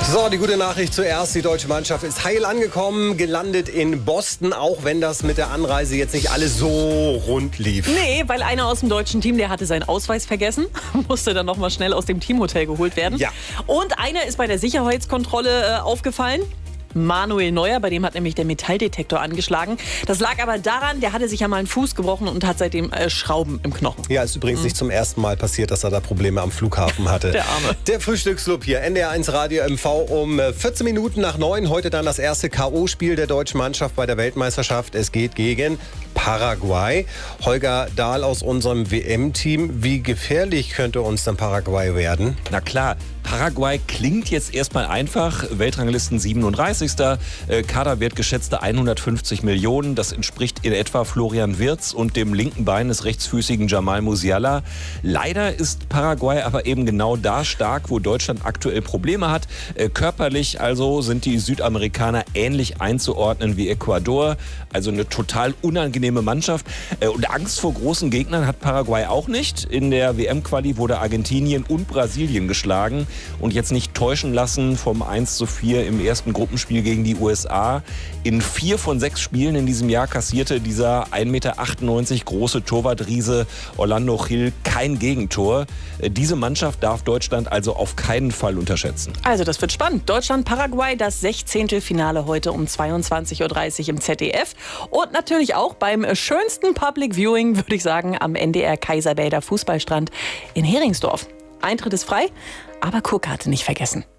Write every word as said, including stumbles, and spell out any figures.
So, die gute Nachricht zuerst. Die deutsche Mannschaft ist heil angekommen, gelandet in Boston, auch wenn das mit der Anreise jetzt nicht alles so rund lief. Nee, weil einer aus dem deutschen Team, der hatte seinen Ausweis vergessen, musste dann noch mal schnell aus dem Teamhotel geholt werden. Ja. Und einer ist bei der Sicherheitskontrolle äh, aufgefallen. Manuel Neuer, bei dem hat nämlich der Metalldetektor angeschlagen. Das lag aber daran, der hatte sich ja mal einen Fuß gebrochen und hat seitdem äh, Schrauben im Knochen. Ja, ist übrigens mhm. nicht zum ersten Mal passiert, dass er da Probleme am Flughafen hatte. Der Arme. Der Frühstücksclub hier, N D R eins Radio M V um vierzehn Minuten nach neun. Heute dann das erste K O-Spiel der deutschen Mannschaft bei der Weltmeisterschaft. Es geht gegen Paraguay. Holger Dahl aus unserem W M-Team. Wie gefährlich könnte uns dann Paraguay werden? Na klar, Paraguay klingt jetzt erstmal einfach. Weltranglisten siebenunddreißigster Äh, Kaderwert geschätzte hundertfünfzig Millionen. Das entspricht in etwa Florian Wirtz und dem linken Bein des rechtsfüßigen Jamal Musiala. Leider ist Paraguay aber eben genau da stark, wo Deutschland aktuell Probleme hat. Äh, körperlich also sind die Südamerikaner ähnlich einzuordnen wie Ecuador. Also eine total unangenehme Mannschaft. Äh, und Angst vor großen Gegnern hat Paraguay auch nicht. In der W M-Quali wurde Argentinien und Brasilien geschlagen. Und jetzt nicht täuschen lassen vom eins zu vier im ersten Gruppenspiel gegen die U S A. In vier von sechs Spielen in diesem Jahr kassierte dieser ein Meter achtundneunzig große Torwartriese Orlando Gil kein Gegentor. Diese Mannschaft darf Deutschland also auf keinen Fall unterschätzen. Also das wird spannend. Deutschland-Paraguay, das Sechzehntelfinale heute um zweiundzwanzig Uhr dreißig im Z D F. Und natürlich auch beim schönsten Public Viewing, würde ich sagen, am N D R Kaiserbäder Fußballstrand in Heringsdorf. Eintritt ist frei, aber Kurkarte nicht vergessen.